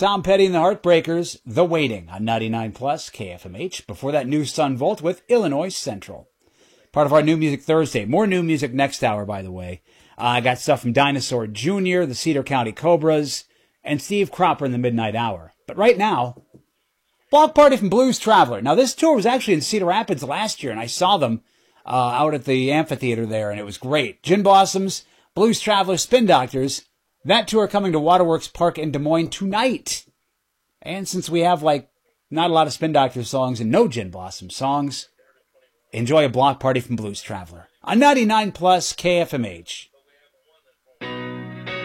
Tom Petty and the Heartbreakers, The Waiting on 99 Plus KFMH. Before that, New Sun Volt with Illinois Central. Part of our New Music Thursday. More new music next hour, by the way. I got stuff from Dinosaur Jr., the Cedar County Cobras, and Steve Cropper in the Midnight Hour. But right now, Block Party from Blues Traveler. Now, this tour was actually in Cedar Rapids last year, and I saw them out at the amphitheater there, and it was great. Gin Blossoms, Blues Traveler, Spin Doctors. That tour coming to Waterworks Park in Des Moines tonight. And since we have, not a lot of Spin Doctors songs and no Gin Blossom songs, enjoy a Block Party from Blues Traveler on 99 Plus KFMH.